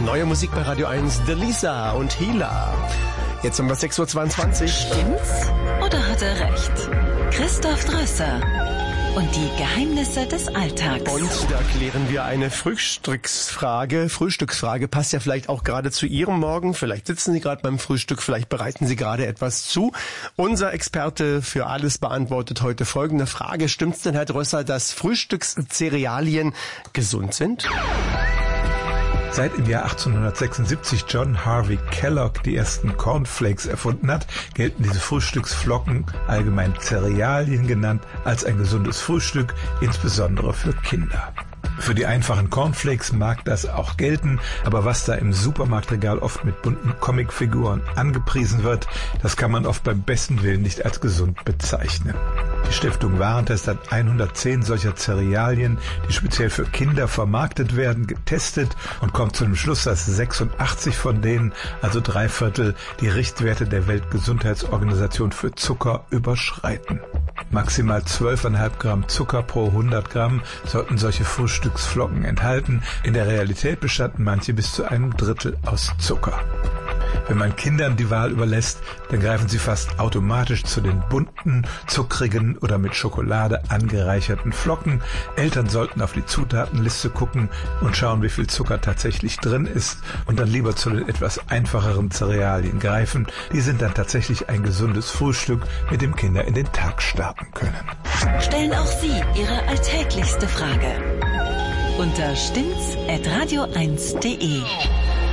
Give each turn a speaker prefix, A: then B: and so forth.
A: Neue Musik bei Radio 1, The Lisa und Hila. Jetzt haben wir 6.22 Uhr.
B: Stimmt's oder hat er recht? Christoph Drösser und die Geheimnisse des Alltags.
A: Und da klären wir eine Frühstücksfrage, passt ja vielleicht auch gerade zu Ihrem Morgen. Vielleicht sitzen Sie gerade beim Frühstück, vielleicht bereiten Sie gerade etwas zu. Unser Experte für alles beantwortet heute folgende Frage. Stimmt's denn, Herr Drösser, dass Frühstückscerealien gesund sind?
C: Seit im Jahr 1876 John Harvey Kellogg die ersten Cornflakes erfunden hat, gelten diese Frühstücksflocken, allgemein Cerealien genannt, als ein gesundes Frühstück, insbesondere für Kinder. Für die einfachen Cornflakes mag das auch gelten, aber was da im Supermarktregal oft mit bunten Comicfiguren angepriesen wird, das kann man oft beim besten Willen nicht als gesund bezeichnen. Die Stiftung Warentest hat 110 solcher Cerealien, die speziell für Kinder vermarktet werden, getestet und kommt zu dem Schluss, dass 86 von denen, also 3/4, die Richtwerte der Weltgesundheitsorganisation für Zucker überschreiten. Maximal 12,5 Gramm Zucker pro 100 Gramm sollten solche Frühstücksflocken enthalten. In der Realität bestanden manche bis zu einem Drittel aus Zucker. Wenn man Kindern die Wahl überlässt, dann greifen sie fast automatisch zu den bunten, zuckrigen oder mit Schokolade angereicherten Flocken. Eltern sollten auf die Zutatenliste gucken und schauen, wie viel Zucker tatsächlich drin ist und dann lieber zu den etwas einfacheren Cerealien greifen. Die sind dann tatsächlich ein gesundes Frühstück, mit dem Kinder in den Tag starten können.
B: Stellen auch Sie Ihre alltäglichste Frage unter stimmt's@radio1.de.